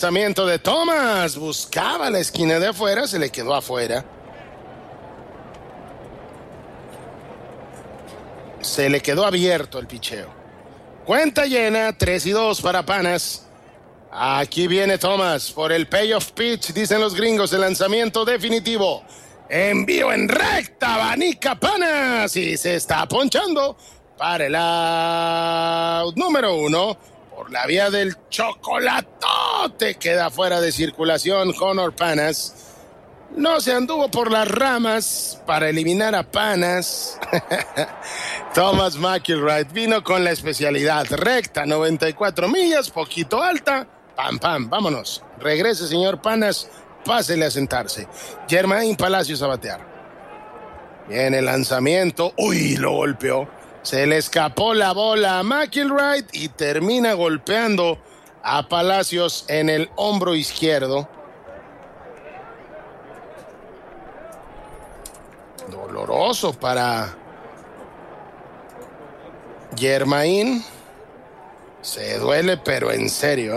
Lanzamiento de Thomas, buscaba la esquina de afuera, se le quedó afuera. Se le quedó abierto el picheo. Cuenta llena, 3-2 para Panas. Aquí viene Thomas por el payoff pitch, dicen los gringos, el lanzamiento definitivo. Envío en recta, abanica Panas y se está ponchando para el out número 1. Por la vía del chocolatote queda fuera de circulación Honor Panas. No se anduvo por las ramas para eliminar a Panas. Thomas McIlwright vino con la especialidad recta, 94 millas, poquito alta. Pam, pam, vámonos. Regrese, señor Panas. Pásele a sentarse. Germain Palacios a batear. Viene el lanzamiento. Uy, lo golpeó. Se le escapó la bola a McIlwright y termina golpeando a Palacios en el hombro izquierdo. Doloroso para Germain. Se duele, pero en serio,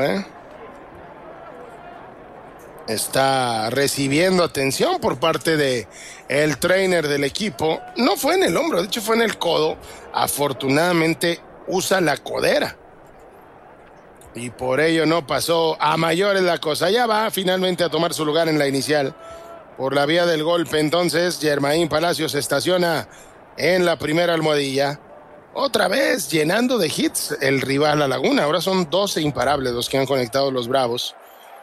Está recibiendo atención por parte de el trainer del equipo. No fue en el hombro, de hecho fue en el codo. Afortunadamente usa la codera y por ello no pasó a mayores la cosa. Ya va finalmente a tomar su lugar en la inicial por la vía del golpe. Entonces Germain Palacios se estaciona en la primera almohadilla. Otra vez llenando de hits el rival La Laguna. Ahora son 12 imparables los que han conectado los Bravos.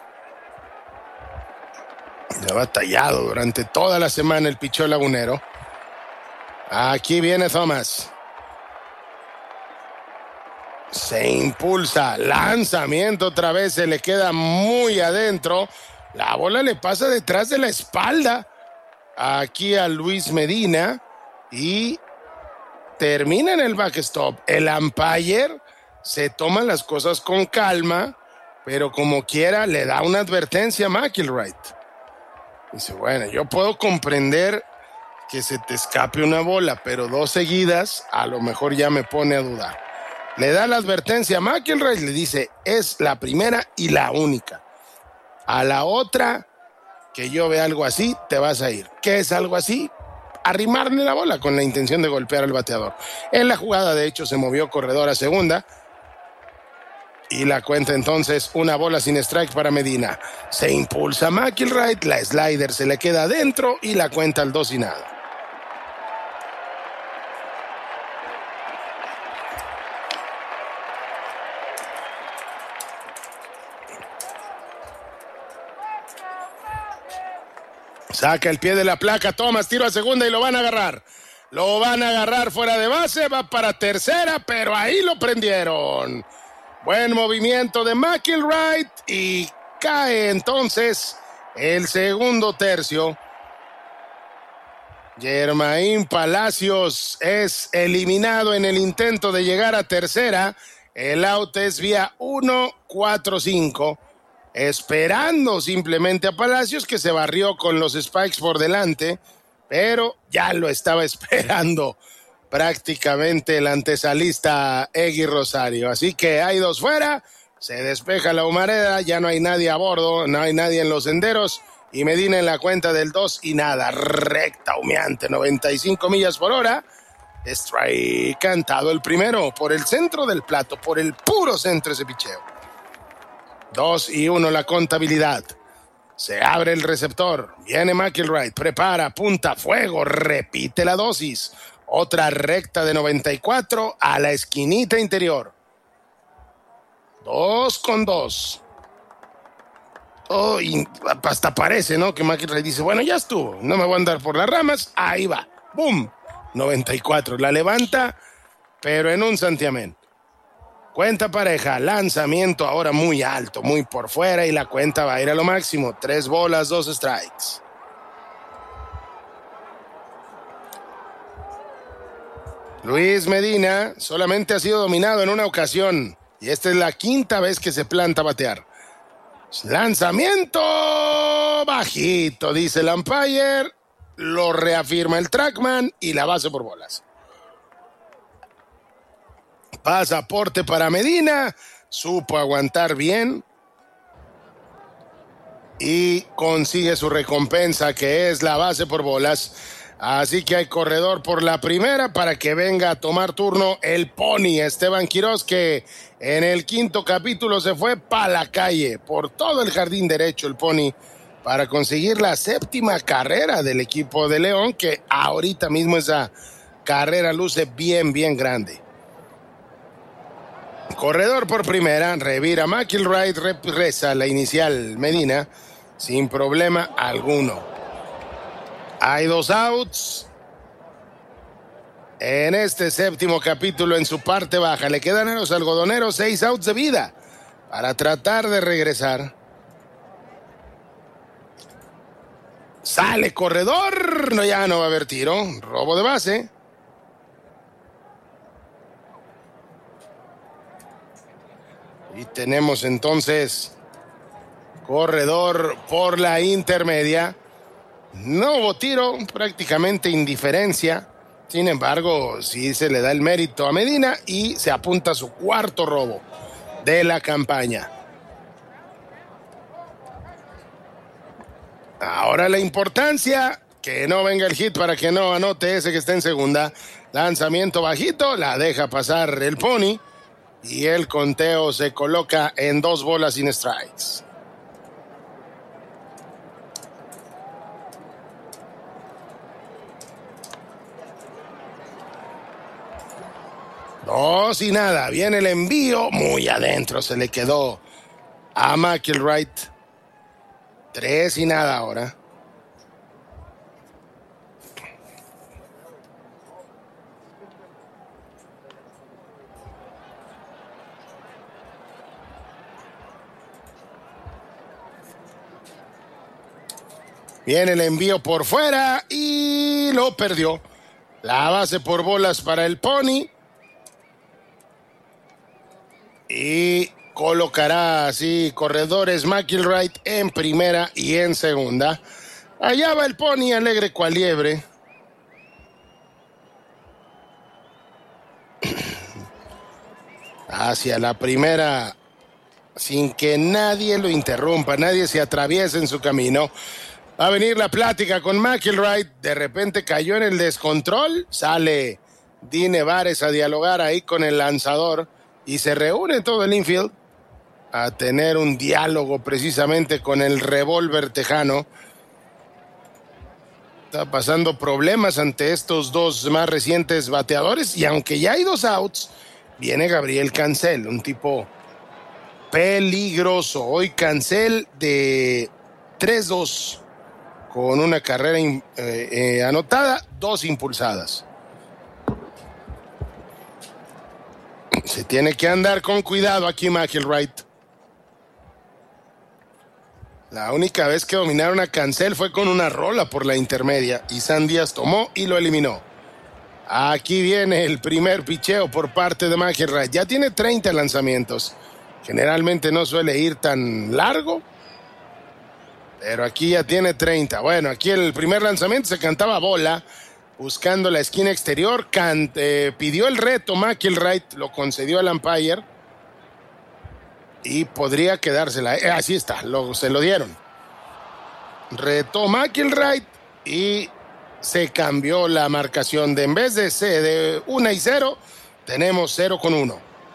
Le ha batallado durante toda la semana el picheo lagunero. Aquí viene Thomas. Se impulsa. Lanzamiento otra vez. Se le queda muy adentro. La bola le pasa detrás de la espalda aquí a Luis Medina. Y termina en el backstop. El umpire se toma las cosas con calma. Pero como quiera le da una advertencia a McIlwright. Dice, bueno, yo puedo comprender que se te escape una bola, pero 2 seguidas a lo mejor ya me pone a dudar. Le da la advertencia a McIlwright, le dice, es la primera y la única. A la otra que yo vea algo así, te vas a ir. ¿Qué es algo así? Arrimarle la bola con la intención de golpear al bateador. En la jugada, de hecho, se movió corredor a segunda. Y la cuenta entonces, una bola sin strike para Medina. Se impulsa McIlwright, la slider se le queda adentro y la cuenta al 2-0. Saca el pie de la placa, Thomas, tiro a segunda y lo van a agarrar. Lo van a agarrar fuera de base, va para tercera, pero ahí lo prendieron. Buen movimiento de McIlwright y cae entonces el segundo tercio. Germain Palacios es eliminado en el intento de llegar a tercera. El out es vía 1-4-5. Esperando simplemente a Palacios, que se barrió con los Spikes por delante, pero ya lo estaba esperando prácticamente el antesalista Egui Rosario. Así que hay 2 fuera, se despeja la humareda, ya no hay nadie a bordo, no hay nadie en los senderos, y Medina en la cuenta del 2-0. Recta humeante, 95 millas por hora. Strike cantado el primero, por el centro del plato, por el puro centro ese picheo. 2-1 la contabilidad. Se abre el receptor, viene McIlwright, prepara, apunta, fuego, repite la dosis. Otra recta de 94 a la esquinita interior. 2-2. Oh, y hasta parece, ¿no? Que McIlwright dice, bueno, ya estuvo, no me voy a andar por las ramas. Ahí va, ¡boom! 94, la levanta, pero en un santiamén. Cuenta pareja, lanzamiento ahora muy alto, muy por fuera, y la cuenta va a ir a lo máximo. 3 bolas, 2 strikes. Luis Medina solamente ha sido dominado en una ocasión, y esta es la 5ª vez que se planta a batear. Lanzamiento bajito, dice el umpire, lo reafirma el trackman y la base por bolas. Pasaporte para Medina, supo aguantar bien. y consigue su recompensa, que es la base por bolas. Así que hay corredor por la primera para que venga a tomar turno el Pony Esteban Quiroz, que en el quinto capítulo se fue para la calle, por todo el jardín derecho el Pony, para conseguir la séptima carrera del equipo de León, que ahorita mismo esa carrera luce bien grande. Corredor por primera, revira McIlroy, regresa la inicial Medina sin problema alguno. Hay 2 outs en este séptimo capítulo en su parte baja. Le quedan a los algodoneros 6 outs de vida para tratar de regresar. Sale corredor, no, ya no va a haber tiro, robo de base. Y tenemos entonces corredor por la intermedia. No hubo tiro, prácticamente indiferencia. Sin embargo, sí se le da el mérito a Medina y se apunta a su cuarto robo de la campaña. Ahora la importancia, que no venga el hit para que no anote ese que está en segunda. Lanzamiento bajito, la deja pasar el Pony y el conteo se coloca en 2 bolas sin strikes. Dos y nada, viene el envío, muy adentro se le quedó a McIlroy. 3 y nada ahora. Viene el envío por fuera y lo perdió. La base por bolas para el Pony. Y colocará así corredores McIlroy en primera y en segunda. Allá va el Pony alegre cual liebre. Hacia la primera, sin que nadie lo interrumpa, nadie se atraviese en su camino. Va a venir la plática con McIlroy. De repente cayó en el descontrol. Sale Dine Vares a dialogar ahí con el lanzador. Y se reúne todo el infield a tener un diálogo precisamente con el revólver tejano. Está pasando problemas ante estos 2 más recientes bateadores. Y aunque ya hay 2 outs, viene Gabriel Cancel, un tipo peligroso. Hoy Cancel de 3-2 con una carrera anotada, 2 impulsadas. Se tiene que andar con cuidado aquí McIlroy. La única vez que dominaron a Cancel fue con una rola por la intermedia y San Díaz tomó y lo eliminó. Aquí viene el primer picheo por parte de McIlroy. Ya tiene 30 lanzamientos. Generalmente no suele ir tan largo, pero aquí ya tiene 30. Bueno, aquí el primer lanzamiento se cantaba bola, buscando la esquina exterior. Pidió el reto McIlroy, lo concedió al umpire y podría quedársela. Así está, se lo dieron. Retó McIlroy y se cambió la marcación. En vez de 1-0, tenemos 0-1.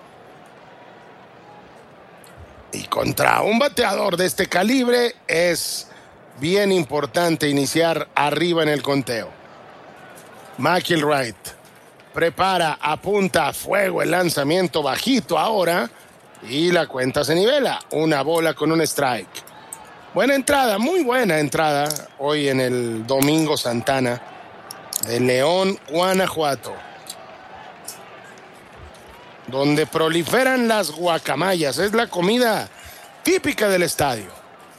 Y contra un bateador de este calibre es bien importante iniciar arriba en el conteo. McIlroy prepara, apunta a fuego el lanzamiento bajito ahora y la cuenta se nivela. 1 bola con un strike. Buena entrada, muy buena entrada hoy en el Domingo Santana de León, Guanajuato, donde proliferan las guacamayas. Es la comida típica del estadio.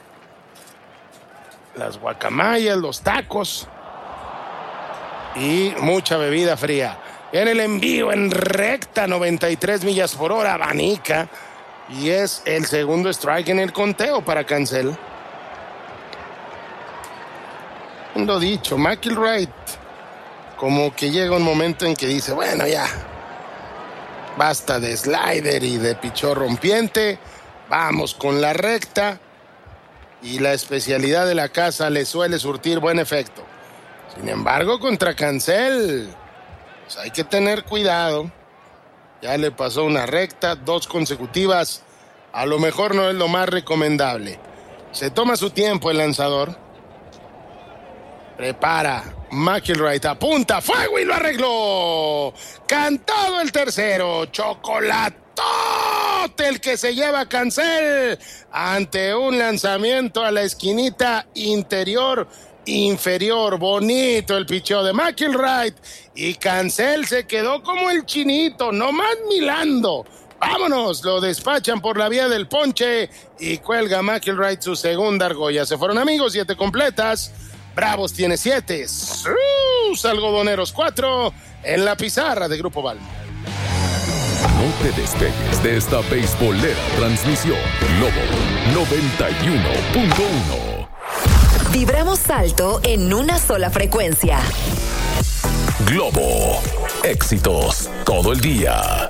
Las guacamayas, los tacos y mucha bebida fría. En el envío en recta, 93 millas por hora, abanica. Y es el segundo strike en el conteo para Cancel. Lo dicho, McIlroy como que llega un momento en que dice, bueno, ya basta de slider y de pichón rompiente, vamos con la recta. y la especialidad de la casa le suele surtir buen efecto. Sin embargo, contra Cancel, pues hay que tener cuidado. Ya le pasó una recta, 2 consecutivas. A lo mejor no es lo más recomendable. Se toma su tiempo el lanzador. Prepara. McIlroy apunta. ¡Fuego! Y lo arregló. Cantado el tercero. Chocolatote el que se lleva Cancel ante un lanzamiento a la esquinita interior inferior. Bonito el picheo de McIlroy. Y Cancel se quedó como el chinito, nomás milando. ¡Vámonos! Lo despachan por la vía del ponche y cuelga McIlroy su segunda argolla. Se fueron, amigos, 7 completas. Bravos tiene 7. Algodoneros 4 en la pizarra de Grupo Balmo. No te despegues de esta beisbolera transmisión. Globo 91.1. Vibramos alto en una sola frecuencia. Globo. Éxitos todo el día.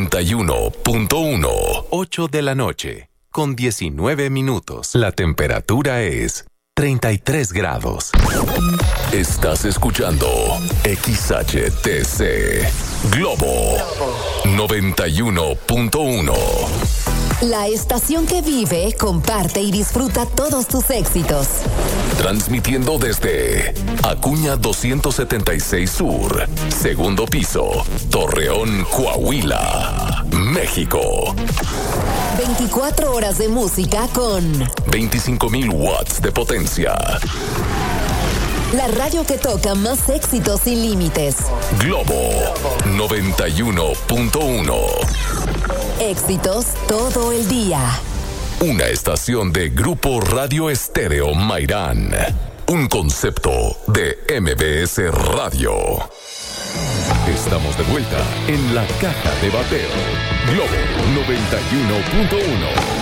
91.1. 8 de la noche, con 19 minutos. La temperatura es 33 grados. Estás escuchando XHTC. Globo 91.1. La estación que vive, comparte y disfruta todos tus éxitos. Transmitiendo desde Acuña 276 Sur, segundo piso, Torreón, Coahuila, México. 24 horas de música con 25,000 watts de potencia. la radio que toca más éxitos sin límites. Globo 91.1. Éxitos todo el día. Una estación de Grupo Radio Estéreo Mairán. Un concepto de MBS Radio. Estamos de vuelta en la caja de bateo. Globo 91.1.